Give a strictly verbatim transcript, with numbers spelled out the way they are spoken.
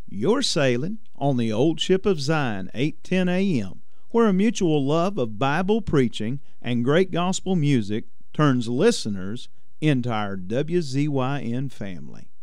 You're sailing on the old ship of Zion, eight ten a m, where a mutual love of Bible preaching and great gospel music turns listeners into our W Z Y N family.